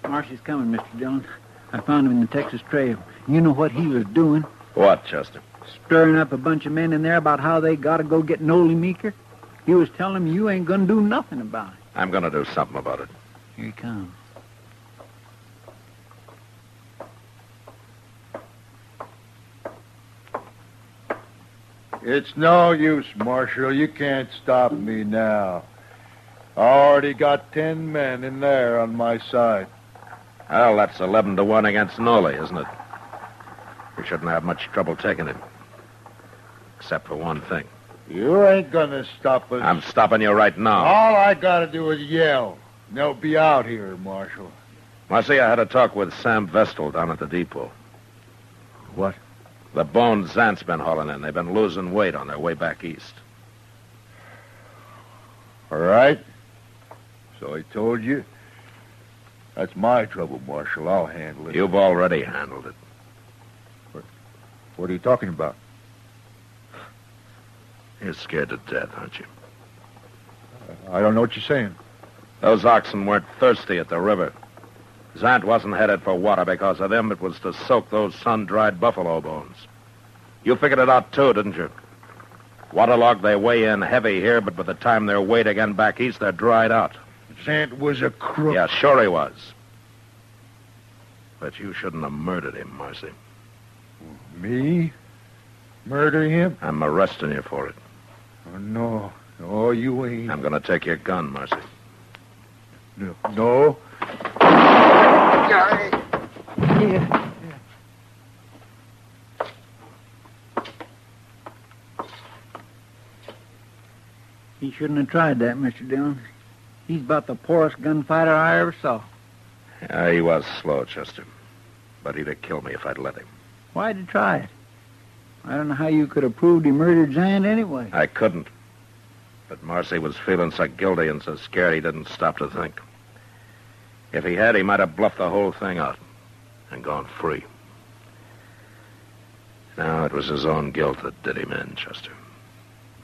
Marcy's coming, Mr. Dillon. I found him in the Texas Trail. You know what he was doing? What, Chester? Stirring up a bunch of men in there about how they got to go get Nolly Meeker. He was telling them you ain't going to do nothing about it. I'm going to do something about it. Here he comes. It's no use, Marshal. You can't stop me now. I already got 10 men in there on my side. Well, that's 11-1 against Nolly, isn't it? We shouldn't have much trouble taking him. Except for one thing. You ain't gonna stop us. I'm stopping you right now. All I gotta do is yell. They'll be out here, Marshal. Marcy, I had a talk with Sam Vestal down at the depot. What? The bones Zant's been hauling in. They've been losing weight on their way back east. All right. So I told you. That's my trouble, Marshal. I'll handle it. You've already handled it. What are you talking about? You're scared to death, aren't you? I don't know what you're saying. Those oxen weren't thirsty at the river. Zant wasn't headed for water because of them. It was to soak those sun-dried buffalo bones. You figured it out, too, didn't you? Waterlogged, they weigh in heavy here, but by the time they're weighed again back east, they're dried out. Zant was a crook. Yeah, sure he was. But you shouldn't have murdered him, Marcy. Me? Murder him? I'm arresting you for it. Oh, no. No, you ain't. I'm going to take your gun, Marcy. No. Yeah. He shouldn't have tried that, Mr. Dillon. He's about the poorest gunfighter I ever saw. Yeah, he was slow, Chester. But he'd have killed me if I'd let him. Why'd you try it? I don't know how you could have proved he murdered Zant anyway. I couldn't. But Marcy was feeling so guilty and so scared he didn't stop to think. If he had, he might have bluffed the whole thing out and gone free. Now, it was his own guilt that did him in, Chester.